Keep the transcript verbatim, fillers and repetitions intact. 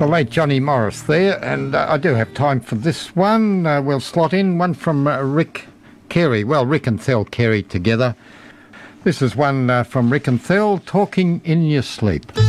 The late Johnny Morris there, and uh, I do have time for this one. Uh, we'll slot in one from uh, Rick Carey. Well, Rick and Thel Carey together. This is one uh, from Rick and Thel, Talking in Your Sleep.